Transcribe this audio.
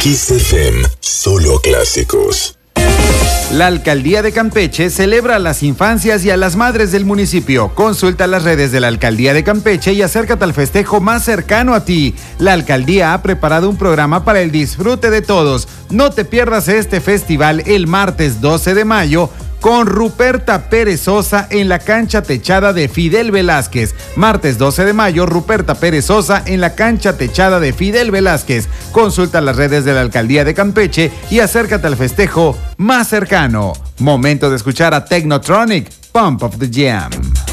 Kiss FM, solo clásicos. La Alcaldía de Campeche celebra a las infancias y a las madres del municipio. Consulta las redes de la Alcaldía de Campeche y acércate al festejo más cercano a ti. La Alcaldía ha preparado un programa para el disfrute de todos. No te pierdas este festival el martes 12 de mayo con Ruperta Pérez Sosa en la cancha techada de Fidel Velázquez. Martes 12 de mayo, Ruperta Pérez Sosa en la cancha techada de Fidel Velázquez. Consulta las redes de la Alcaldía de Campeche y acércate al festejo más cercano. Momento de escuchar a Technotronic, Pump of the Jam.